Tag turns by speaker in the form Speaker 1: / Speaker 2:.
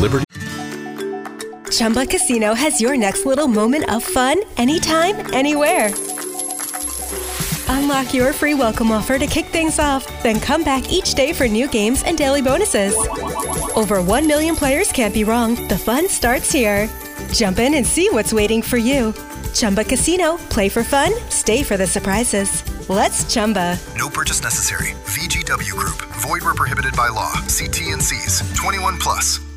Speaker 1: Liberty.
Speaker 2: Chumba Casino has your next little moment of fun anytime, anywhere. Unlock your free welcome offer to kick things off, then come back each day for new games and daily bonuses. Over 1 million players can't be wrong. The fun starts here. Jump in and see what's waiting for you. Chumba Casino. Play for fun. Stay for the surprises. Let's Chumba.
Speaker 3: No purchase necessary. VGW Group. Void where prohibited by law. See T&Cs. 21+.